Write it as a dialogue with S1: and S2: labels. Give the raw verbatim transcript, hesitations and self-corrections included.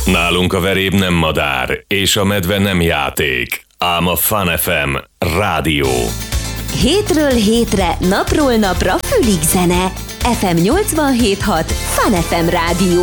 S1: Nálunk a veréb nem madár, és a medve nem játék, ám a Fun ef em rádió.
S2: Hétről hétre, napról napra fülig zene. ef em nyolcvanhét hat Fun ef em rádió.